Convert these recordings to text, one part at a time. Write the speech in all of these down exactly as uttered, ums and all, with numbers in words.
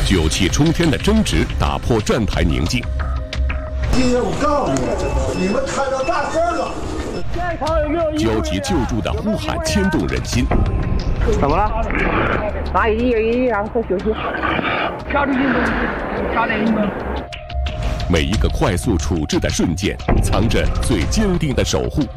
酒气冲天的争执打破站台宁静。 今天我告诉你，你们开到大事了！ 焦急救助的呼喊牵动人心。 怎么了？哪一有一然后休息。 下出运动，下点运动。 每一个快速处置的瞬间，藏着最坚定的守护。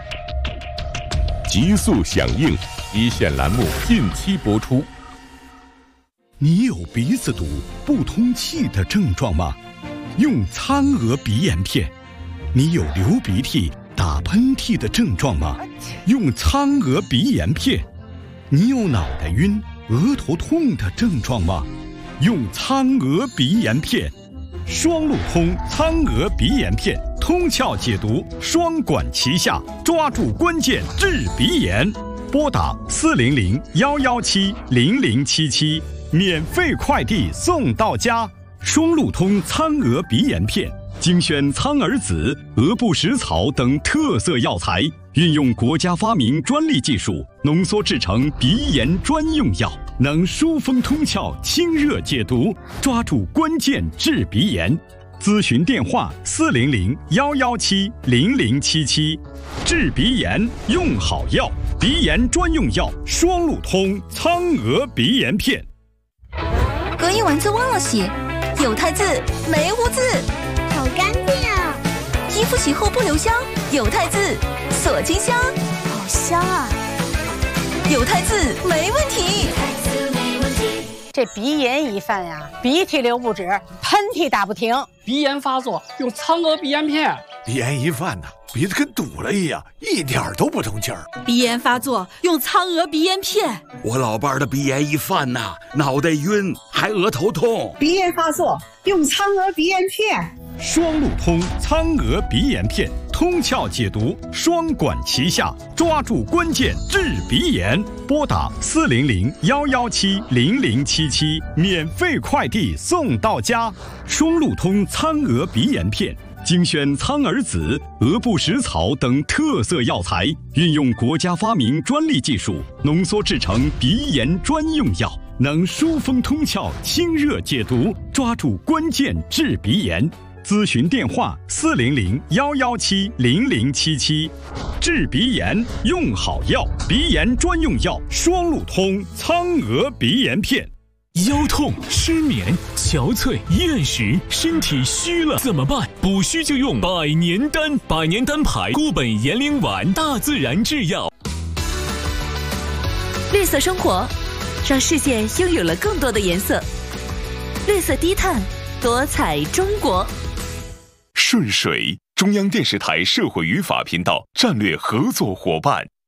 急速响应，一线栏目近期播出。 你有鼻子堵、不通气的症状吗？用苍娥鼻炎片。你有流鼻涕、打喷嚏的症状吗？用苍娥鼻炎片。你有脑袋晕、额头痛的症状吗？用苍娥鼻炎片。双路通苍娥鼻炎片，通窍解毒，双管齐下，抓住关键治鼻炎。拨打四零零幺幺七零零七七，免费快递送到家。双路通苍娥鼻炎片，精选苍耳子、鹅不食草等特色药材，运用国家发明专利技术，浓缩制成鼻炎专用药，能疏风通窍、清热解毒，抓住关键治鼻炎。咨询电话：四零零幺幺七零零七七。治鼻炎用好药，鼻炎专用药双路通苍娥鼻炎片。 隔夜丸子忘了洗，有汰渍没污渍， 好干净啊！ 衣服洗后不留香，有汰渍锁金香， 好香啊！ 有汰渍没问题。 这鼻炎一犯呀，鼻涕流不止，喷嚏打不停。 鼻炎发作用苍娥鼻炎片。 鼻炎一犯呢，鼻子跟堵了一样，一点都不通气儿。 鼻炎发作用苍娥鼻炎片。 我老伴儿的鼻炎一犯呐，脑袋晕，还额头痛。 鼻炎发作用苍娥鼻炎片。 双路通苍娥鼻炎片，通窍解毒，双管齐下，抓住关键治鼻炎。拨打四零零幺幺七零零七七，免费快递送到家。双路通苍娥鼻炎片，精选苍耳子、鹅不食草等特色药材，运用国家发明专利技术，浓缩制成鼻炎专用药，能疏风通窍、清热解毒，抓住关键治鼻炎。咨询电话：四零零幺幺七零零七七。治鼻炎用好药，鼻炎专用药双路通苍娥鼻炎片。 腰痛、失眠、憔悴、厌食，身体虚了怎么办？补虚就用百年丹，百年丹牌固本延龄丸，大自然制药。 绿色生活，让世界拥有了更多的颜色。绿色低碳，多彩中国。 顺水，中央电视台社会与法频道战略合作伙伴。